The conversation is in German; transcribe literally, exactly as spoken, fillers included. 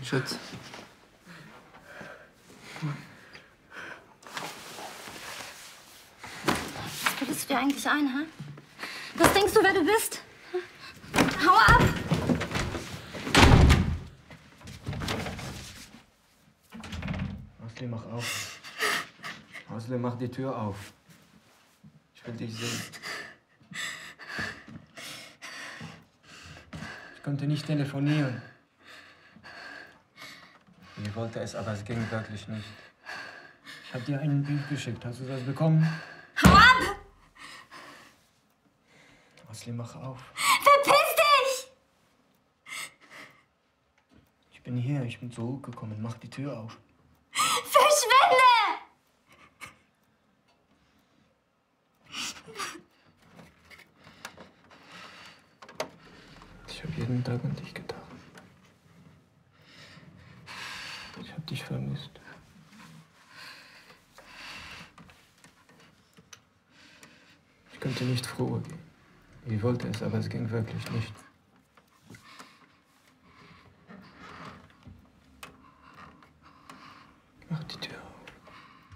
Schatz. Was bildest du dir eigentlich ein, hä? Was denkst du, wer du bist? Hau ab! Asli, mach auf. Asli, mach die Tür auf. Ich will dich sehen. Ich konnte nicht telefonieren. Ich wollte es, aber es ging wirklich nicht. Ich habe dir einen Brief geschickt. Hast du das bekommen? Hau ab! Asli, mach auf. Verpiss dich! Ich bin hier, ich bin zurückgekommen. Mach die Tür auf. Verschwinde! Ich habe jeden Tag an dich gedacht. Ich habe dich vermisst. Ich konnte nicht froh gehen. Ich wollte es, aber es ging wirklich nicht. Mach die Tür